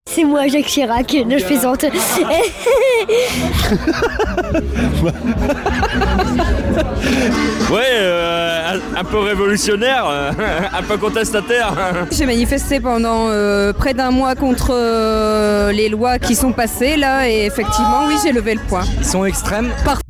C'est moi, Jacques Chirac. Non, je plaisante. Ouais, un peu révolutionnaire, un peu contestataire. J'ai manifesté pendant près d'un mois contre les lois qui sont passées là et effectivement oui j'ai levé le poing. Ils sont extrêmes.